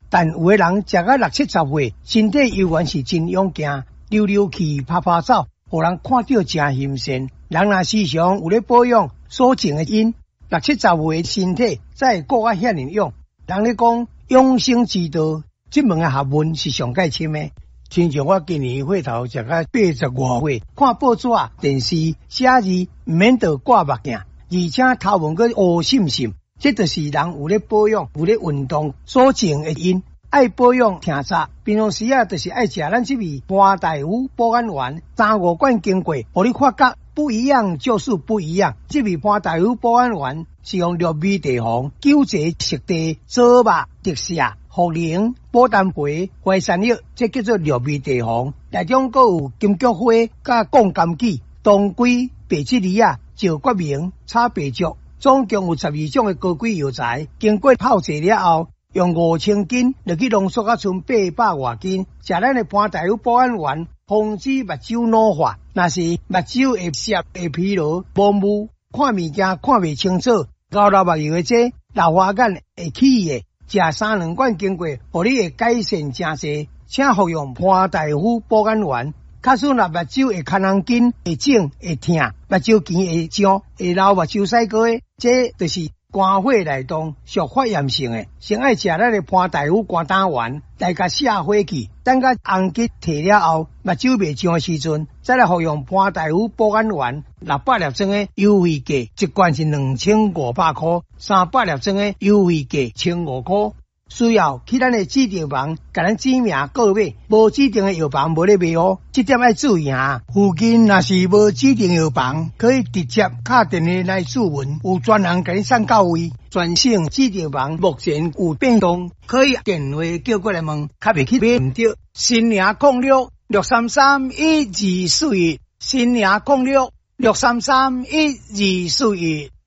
但有的人食到60-70岁，身体依然是真勇健，溜溜去、拍拍走，互人看到真欣赏。人若时常有咧保养所种的因，60-70岁的身体才会顾啊遐尼勇。人咧讲养生之道，这门的学问是上界深的。亲像我今年岁头食到80多岁，看报纸、电视写字，唔免得挂目镜，而且头毛个乌闪闪，这就是人有咧保养、有咧运动所种的因。爱保养听早，平常时啊，就是爱食咱这味潘大夫保安丸，3-5罐经过，互你发觉不一样就是不一样。这味潘大夫保安丸是用绿米地黄、九节熟地、做肉、特下、茯苓、保丹皮、淮山药，这叫做绿米地黄。内中还有金菊花、甲贡柑杞、当归、白吉梨啊、石决明、炒白粥，总共有12种的高贵药材，经过泡制了后。用5000斤，就去浓缩啊，剩800多斤。食咱的潘大夫保安丸，防止目睭老化。若是目睭会涩、会疲劳、模糊，看物件看袂清楚，高老目睭的这老花眼会起的。食3-2罐经过，互你会改善真多。请服用潘大夫保安丸。假使若目睭会看红筋、会肿、会痛，目睭前会胀、会流目睭屎膏的，这就是肝火内动、属发炎性的，先爱食咱的潘大夫肝胆丸来甲下火气，等甲红筋退了后，目睭袂胀的时阵，再来服用潘大夫保安丸600粒装的优惠价，一罐是2500块，300粒装的优惠价1500块。需要去咱的指定房，甲咱指名购买，无指定的药房无咧卖哦，这点要注意啊。附近若是无指定药房，可以直接打电话来询问，有专人甲你送到位。全省指定房目前有变动，可以电话叫过来问，较袂去买唔到。新营0663312241，新营0663312241。